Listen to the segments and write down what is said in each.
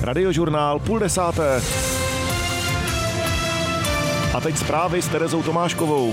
Radiožurnál 9:30. A teď zprávy s Terezou Tomáškovou.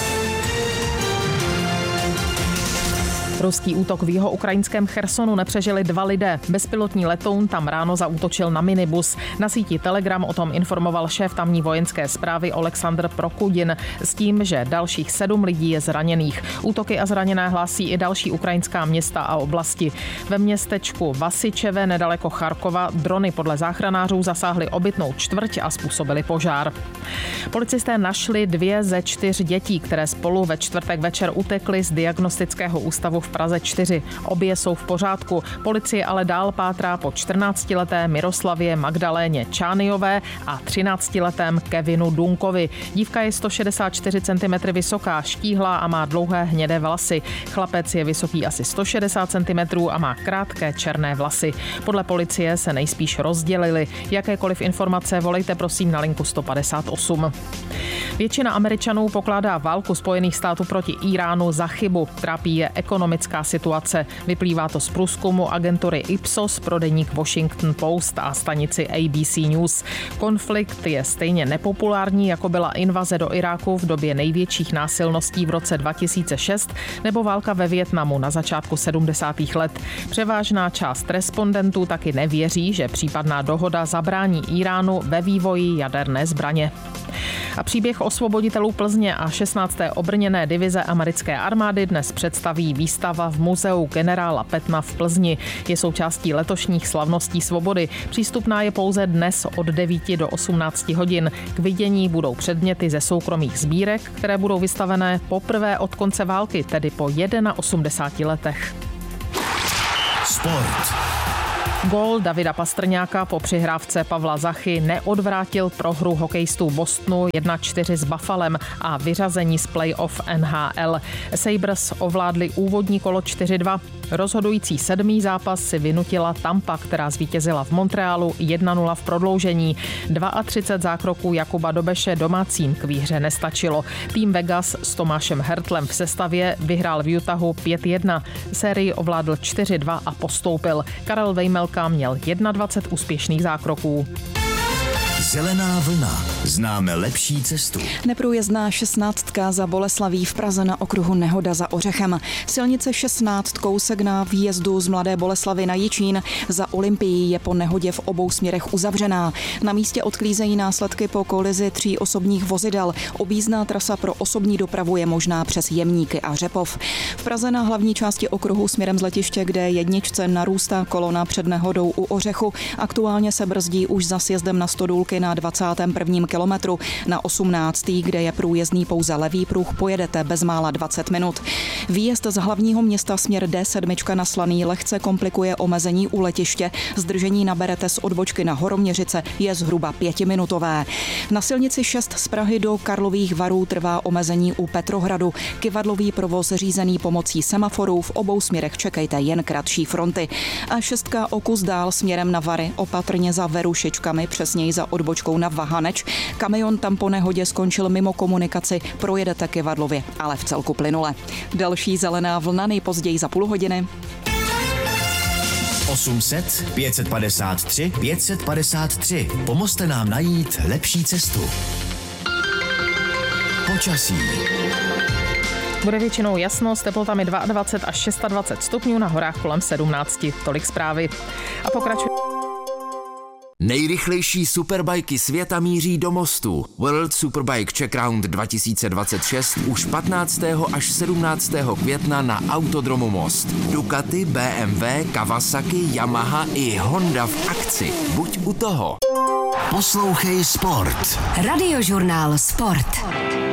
Ruský útok v jihoуkrajinském Chersonu nepřežili 2 lidé. Bezpilotní letoun tam ráno zaútočil na minibus. Na síti Telegram o tom informoval šéf tamní vojenské správy Oleksandr Prokudin s tím, že dalších 7 lidí je zraněných. Útoky a zraněné hlásí i další ukrajinská města a oblasti. Ve městečku Vasičeve nedaleko Charkova drony podle záchranářů zasáhly obytnou čtvrť a způsobily požár. Policisté našli 2 ze 4 dětí, které spolu ve čtvrtek večer utekly z diagnostického ústavu v Praze 4. Obě jsou v pořádku. Policie ale dál pátrá po 14leté Miroslavě Magdaléně Čányové a 13letém Kevinu Dunkovi. Dívka je 164 cm vysoká, štíhlá a má dlouhé hnědé vlasy. Chlapec je vysoký asi 160 cm a má krátké černé vlasy. Podle policie se nejspíš rozdělili. Jakékoliv informace volejte prosím na linku 158. Většina Američanů pokládá válku Spojených států proti Iránu za chybu. Trápí je ekonomická situace. Vyplývá to z průzkumu agentury Ipsos pro deník Washington Post a stanici ABC News. Konflikt je stejně nepopulární, jako byla invaze do Iráku v době největších násilností v roce 2006 nebo válka ve Vietnamu na začátku 70. let. Převážná část respondentů taky nevěří, že případná dohoda zabrání Iránu ve vývoji jaderné zbraně. A příběh osvoboditelů Plzně a 16. obrněné divize americké armády dnes představí výstava v muzeu generála Petna v Plzni. Je součástí letošních slavností svobody. Přístupná je pouze dnes od 9 do 18 hodin. K vidění budou předměty ze soukromých sbírek, které budou vystavené poprvé od konce války, tedy po 81 letech. Sport. Gól Davida Pastrňáka po přihrávce Pavla Zachy neodvrátil prohru hokejistů Bostonu 1-4 s Buffalem a vyřazení z playoff NHL. Sabres ovládli úvodní kolo 4-2. Rozhodující 7. zápas si vynutila Tampa, která zvítězila v Montrealu 1-0 v prodloužení. 32 zákroků Jakuba Dobeše domácím k výhře nestačilo. Tým Vegas s Tomášem Hertlem v sestavě vyhrál v Utahu 5-1. Sérii ovládl 4-2 a postoupil. Karel Vejmelka měl 21 úspěšných zákroků. Zelená vlna. Známe lepší cestu. Neprůjezdná 16 za Boleslaví v Praze na okruhu nehoda za Ořechem. Silnice 16 kousek na výjezdu z Mladé Boleslavi na Jičín za Olympií je po nehodě v obou směrech uzavřená. Na místě odklízejí následky po kolizi 3 osobních vozidel. Objízdná trasa pro osobní dopravu je možná přes Jemníky a Řepov. V Praze na hlavní části okruhu směrem z letiště, kde jedničce narůstá kolona před nehodou u Ořechu, aktuálně se brzdí už za sjezdem na Stodůlky na 21. kilometru. Na 18., kde je průjezdný pouze levý pruh, pojedete bezmála 20 minut. Výjezd z hlavního města směr D7 na Slaný lehce komplikuje omezení u letiště. Zdržení naberete z odbočky na Horoměřice je zhruba 5minutové. Na silnici 6 z Prahy do Karlových Varů trvá omezení u Petrohradu. Kyvadlový provoz řízený pomocí semaforů, v obou směrech čekejte jen kratší fronty. A 6 o kus dál směrem na Vary, opatrně za Verušičkami, přesněji za odbočkou na Vahaneč. Kamion tam po nehodě skončil mimo komunikaci, projedete Kyvadlově, ale v celku plynule. Další zelená vlna nejpozději za půl hodiny. 800 553 553. Pomozte nám najít lepší cestu. Počasí. Bude většinou jasno, s teplotami 22 až 26 stupňů, na horách kolem 17. Tolik zprávy. A pokračuje. Nejrychlejší superbajky světa míří do mostu. World Superbike Czech Round 2026 už 15. až 17. května na Autodromu Most. Ducati, BMW, Kawasaki, Yamaha i Honda v akci. Buď u toho. Poslouchej Sport. Radiožurnál Sport.